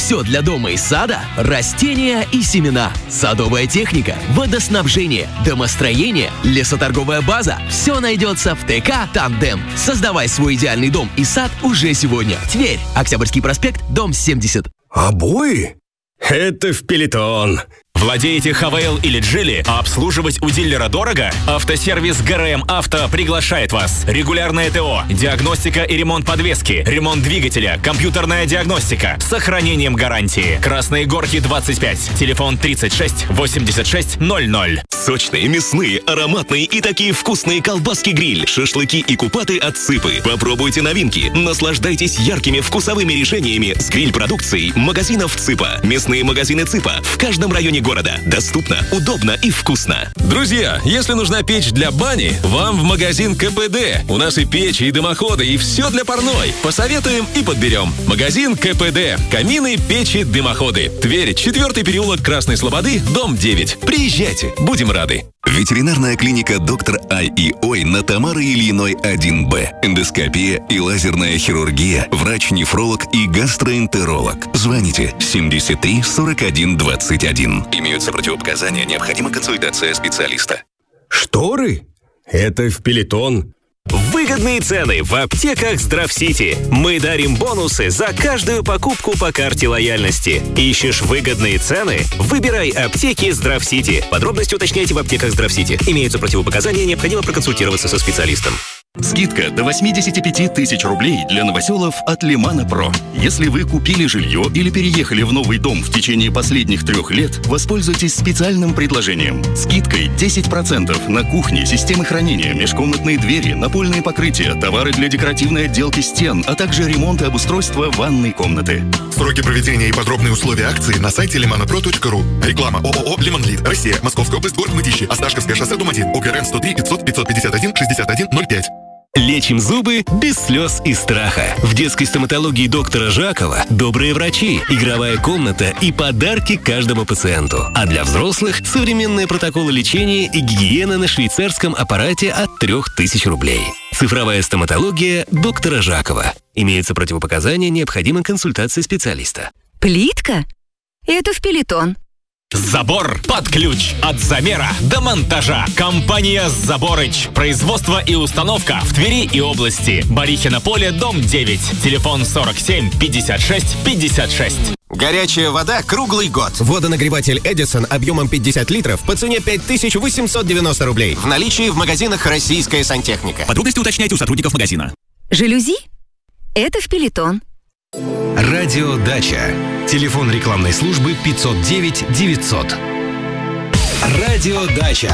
Все для дома и сада, растения и семена, садовая техника, водоснабжение, домостроение, лесоторговая база. Все найдется в ТК «Тандем». Создавай свой идеальный дом и сад уже сегодня. Тверь, Октябрьский проспект, дом 70. Обои? Это в Пелетон. Владеете ХВЛ или Джили, а обслуживать у дилера дорого? Автосервис ГРМ Авто приглашает вас. Регулярное ТО, диагностика и ремонт подвески, ремонт двигателя, компьютерная диагностика с сохранением гарантии. Красные Горки, 25. Телефон 36 86 00. Сочные, мясные, ароматные и такие вкусные колбаски-гриль, шашлыки и купаты от Цыпы. Попробуйте новинки. Наслаждайтесь яркими вкусовыми решениями с гриль-продукцией магазинов Цыпа. Мясные магазины Цыпа в каждом районе города. Доступно, удобно и вкусно. Друзья, если нужна печь для бани, вам в магазин КПД. У нас и печи, и дымоходы, и все для парной. Посоветуем и подберем. Магазин КПД. Камины, печи, дымоходы. Тверь, 4-й переулок Красной Слободы, дом 9. Приезжайте, будем рады. Ветеринарная клиника «Доктор Ай и Ой» на Тамары Ильиной 1Б. Эндоскопия и лазерная хирургия, врач-нефролог и гастроэнтеролог. Звоните 73 41 21. Имеются противопоказания, необходима консультация специалиста. Шторы? Это в Пелетон. Выгодные цены в аптеках Здравсити. Мы дарим бонусы за каждую покупку по карте лояльности. Ищешь выгодные цены? Выбирай аптеки Здравсити. Подробности уточняйте в аптеках Здравсити. Имеются противопоказания, необходимо проконсультироваться со специалистом. Скидка до 85 тысяч рублей для новоселов от Лимана Про. Если вы купили жилье или переехали в новый дом в течение последних 3 лет, воспользуйтесь специальным предложением. Скидкой 10% на кухне, системы хранения, межкомнатные двери, напольные покрытия, товары для декоративной отделки стен, а также ремонт и обустройство ванной комнаты. Сроки проведения и подробные условия акции на сайте limanapro.ru. Реклама ООО «Лимонлит», Россия, Московская область, город Мытищи, Осташковское шоссе, дом 1, ОГРН 103 500 551 61 05. Лечим зубы без слез и страха. В детской стоматологии доктора Жакова добрые врачи, игровая комната и подарки каждому пациенту. А для взрослых современные протоколы лечения и гигиена на швейцарском аппарате от 3000 рублей. Цифровая стоматология доктора Жакова. Имеются противопоказания, необходима консультация специалиста. Плитка? Это в Пелетон. Забор под ключ. От замера до монтажа. Компания «Заборыч». Производство и установка в Твери и области. Барихино поле, дом 9. Телефон 47 56 56. Горячая вода круглый год. Водонагреватель «Эдисон» объемом 50 литров по цене 5890 рублей. В наличии в магазинах «Российская сантехника». Подробности уточняйте у сотрудников магазина. Жалюзи? Это в Пелетон. Радио «Дача». Телефон рекламной службы 509 900. Радио «Дача».